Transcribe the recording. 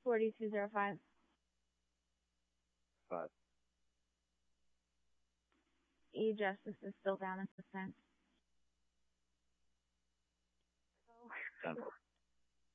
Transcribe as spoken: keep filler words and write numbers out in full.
forty-two oh five. Five. E-Justice is still down in suspense. Ten.